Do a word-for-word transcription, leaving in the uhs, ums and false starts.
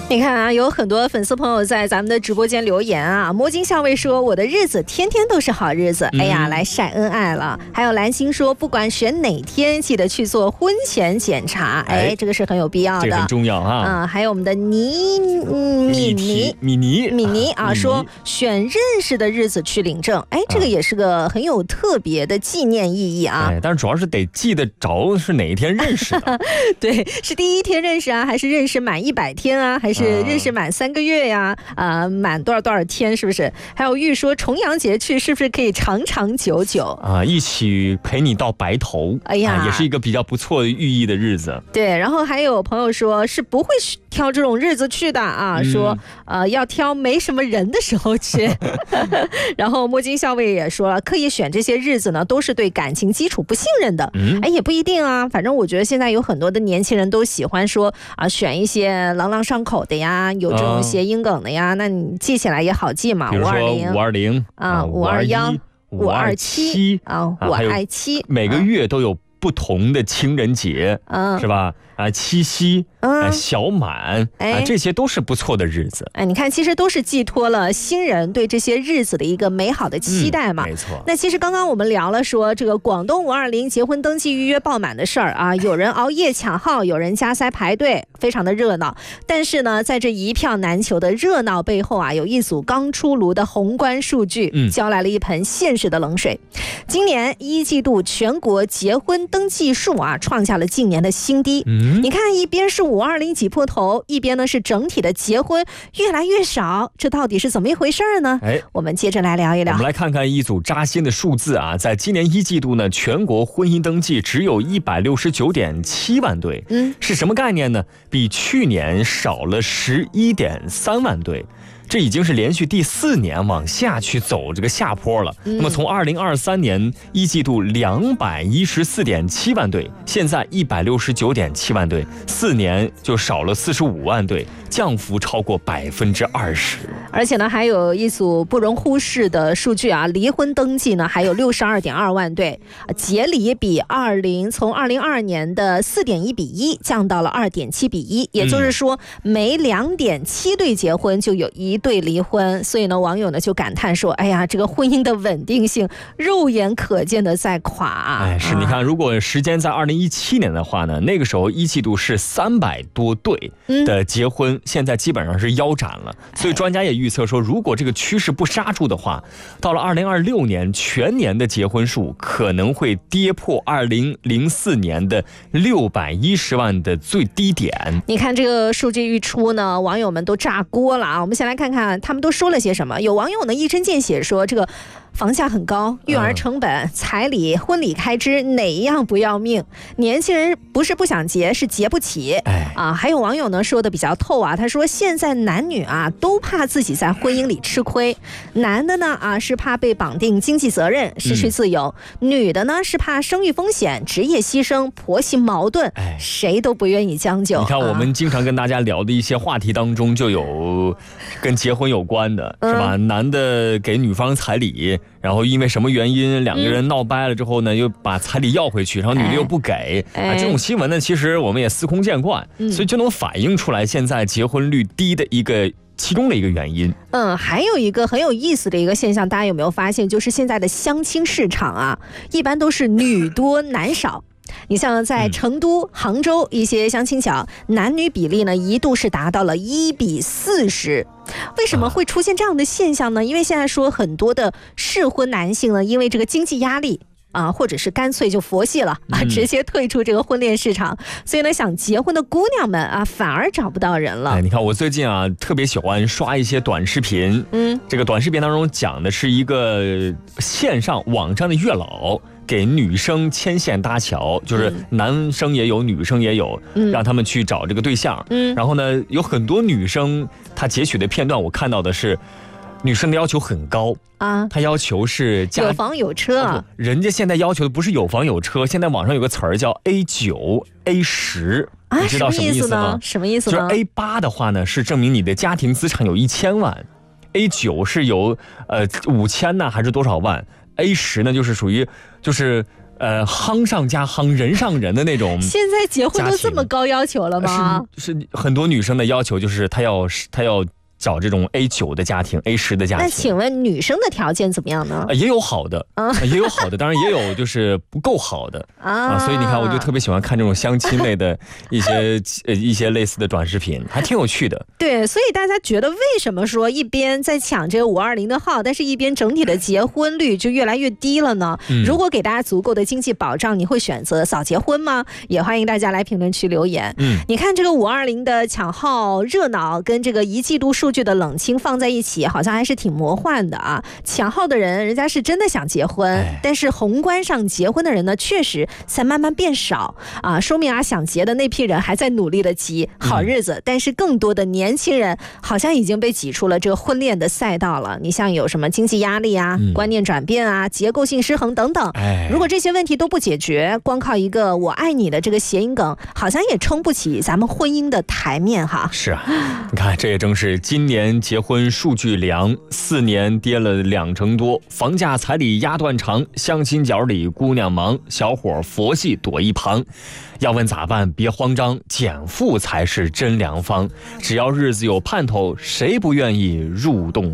你看啊，有很多粉丝朋友在咱们的直播间留言啊。摸金校尉说我的日子天天都是好日子，哎呀，来晒恩爱了。还有蓝星说不管选哪天记得去做婚前检查，哎，哎这个是很有必要的， 这个很重要啊。 嗯，还有我们的倪米妮米妮米妮啊说选认识的日子去领证，哎，这个也是个很有特别的纪念意义啊。 哎，但是主要是得记得着是哪一天认识的。 对，是第一天认识啊，还是认识满一百天啊，还是是认识满三个月呀，啊、呃，满多少多少天，是不是？还有玉说重阳节去是不是可以长长久久啊？一起陪你到白头，哎呀、啊，也是一个比较不错的寓意的日子。 对，然后还有朋友说是不会挑这种日子去的啊，嗯、说呃要挑没什么人的时候去。然后摸金校尉也说了，刻意选这些日子呢，都是对感情基础不信任的。嗯，哎，也不一定啊，反正我觉得现在有很多的年轻人都喜欢说啊，选一些朗朗上口的呀，有这种谐音梗的呀，嗯、那你记起来也好记嘛。 比如说五二零啊，五二幺、五二七啊，我爱妻， 每个月都有不同的情人节，嗯，是吧？啊，七夕。嗯、小满、哎、啊，这些都是不错的日子。 哎，你看，其实都是寄托了新人对这些日子的一个美好的期待嘛。 嗯、没错。 那其实刚刚我们聊了说，这个广东五二零结婚登记预约爆满的事儿啊，有人熬夜抢号，有人加塞排队，非常的热闹。但是呢，在这一票难求的热闹背后啊，有一组刚出炉的宏观数据，嗯，浇来了一盆现实的冷水。今年一季度全国结婚登记数啊，创下了近年的新低。嗯，你看，一边是五二零挤破头，一边呢是整体的结婚越来越少，这到底是怎么一回事呢？哎，我们接着来聊一聊。 我们来看看一组扎心的数字啊，在今年一季度呢，全国婚姻登记只有一百六十九点七万对，嗯，是什么概念呢？比去年少了十一点三万对。这已经是连续第四年往下去走这个下坡了。嗯、那么从二零二三年一季度两百一十四点七万对，现在一百六十九点七万对，四年就少了四十五万对，降幅超过百分之二十。 而且呢，还有一组不容忽视的数据啊，离婚登记呢还有六十二点二万对，结离比二零从二零二二年的四点一比一降到了二点七比一，也就是说每两点七对结婚就有一。一对离婚，所以呢，网友呢就感叹说：“哎呀，这个婚姻的稳定性，肉眼可见的在垮。” 哎，是，你看，如果时间在二零一七年的话呢，那个时候一季度是三百多对的结婚，嗯、现在基本上是腰斩了。所以专家也预测说，如果这个趋势不刹住的话，到了二零二六年，全年的结婚数可能会跌破二零零四年的六百一十万的最低点。 你看这个数据一出呢，网友们都炸锅了啊！我们先来看。看看他们都说了些什么。有网友呢一针见血说，这个房价很高，育儿成本、嗯、彩礼、婚礼开支哪一样不要命？年轻人不是不想结，是结不起。哎啊，还有网友呢说的比较透啊，他说现在男女啊都怕自己在婚姻里吃亏，男的呢啊是怕被绑定经济责任失去自由，嗯、女的呢是怕生育风险、职业牺牲、婆媳矛盾，哎、谁都不愿意将就。 你看我们经常跟大家聊的一些话题当中就有跟结婚有关的，是吧？嗯、男的给女方彩礼，然后因为什么原因两个人闹掰了之后呢，嗯、又把彩礼要回去，然后女的又不给，哎、啊，这种新闻呢，其实我们也司空见惯，嗯、所以就能反映出来现在结婚率低的一个其中的一个原因。 嗯，还有一个很有意思的一个现象，大家有没有发现？就是现在的相亲市场啊，一般都是女多男少。你像在成都、杭州一些相亲角，男女比例呢一度是达到了一比四十。为什么会出现这样的现象呢？因为现在说很多的适婚男性呢，因为这个经济压力啊，或者是干脆就佛系了啊，直接退出这个婚恋市场，嗯、所以呢，想结婚的姑娘们啊，反而找不到人了。 哎，你看我最近啊，特别喜欢刷一些短视频，嗯，这个短视频当中讲的是一个线上网上的月老。给女生牵线搭桥，就是男生也有，嗯、女生也有，嗯、让他们去找这个对象。嗯，然后呢，有很多女生她截取的片段，我看到的是，女生的要求很高啊，她要求是有房有车啊。 人家现在要求的不是有房有车，现在网上有个词儿叫 A 九 A 十， 啊， 你知道什么意思吗？ 什么意思呢？ 就是 A 八的话呢，是证明你的家庭资产有一千万 ，A 九是有呃五千呢，还是多少万？A 十呢，就是属于就是呃，夯上加夯，人上人的那种。 现在结婚都这么高要求了吗？ 是是，很多女生的要求就是她要她要找这种 A 九 的家庭 ，A 十 的家庭。 那请问女生的条件怎么样呢？ 呃、也有好的，啊、呃，也有好的，当然也有就是不够好的啊、呃。所以你看，我就特别喜欢看这种相亲类的一些呃一些类似的短视频，还挺有趣的。 对，所以大家觉得为什么说一边在抢这个五二零的号，但是一边整体的结婚率就越来越低了呢？嗯、如果给大家足够的经济保障，你会选择早结婚吗？也欢迎大家来评论区留言。嗯，你看这个五二零的抢号热闹跟这个一季度数据的冷清放在一起，好像还是挺魔幻的啊。抢号的人，人家是真的想结婚，哎、但是宏观上结婚的人呢，确实在慢慢变少啊，说明啊想结的那批人还在努力的积好日子，嗯、但是更多的年轻人好像已经被挤出了这个婚恋的赛道了。你像有什么经济压力啊、嗯、观念转变啊、结构性失衡等等，哎、如果这些问题都不解决，光靠一个我爱你的这个谐音梗，好像也撑不起咱们婚姻的台面哈。 是啊，你看这也正是今年结婚数据凉，四年跌了两成多，房价彩礼压断肠，相亲角里姑娘忙，小伙佛系躲一旁。要问咋办？别慌张，减负才是真良方。只要日子有盼头，谁不愿意入洞